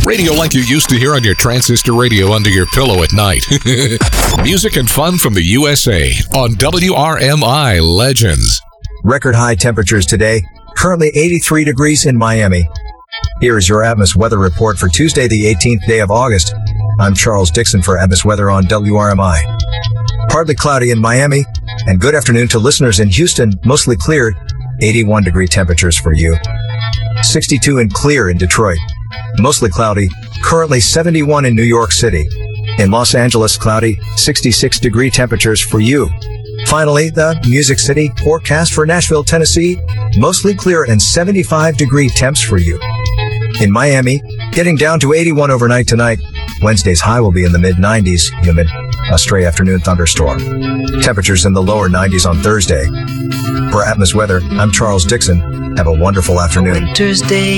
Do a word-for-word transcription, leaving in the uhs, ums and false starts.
Radio like you used to hear on your transistor radio under your pillow at night. Music and fun from the U S A on W R M I Legends. Record high temperatures today, currently eighty-three degrees in Miami. Here is your Atmos weather report for Tuesday, the eighteenth day of August. I'm Charles Dixon for Atmos Weather on W R M I. Partly cloudy in Miami, and good afternoon to listeners in Houston, mostly clear, eighty-one degree temperatures for you. sixty-two and clear in Detroit, mostly cloudy, currently seventy-one in New York City. In Los Angeles, cloudy, sixty-six degree temperatures for you. Finally, the Music City forecast for Nashville, Tennessee, mostly clear and seventy-five degree temps for you. In Miami, getting down to eighty-one overnight tonight. Wednesday's high will be in the mid nineties, humid, a stray afternoon thunderstorm. Temperatures in the lower nineties on Thursday. For Atmos Weather, I'm Charles Dixon. Have a wonderful afternoon. Winter's day.